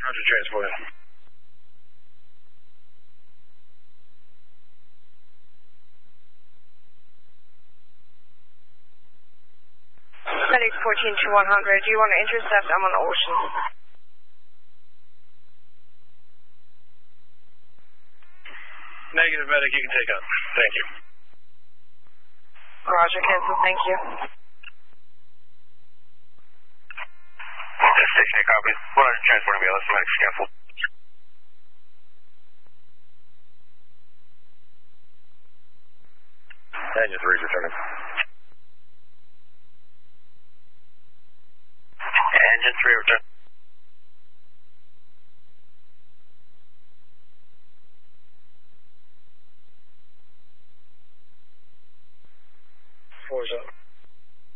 Roger, transport. Medic 14 to 100. Do you want to intercept? I'm on Ocean. Negative, medic. You can take up. Thank you. Roger, cancel. Thank you. Station 8 copies. 100 transporting BLS. Medic canceled. Engine 3 returning. Engine 3 return.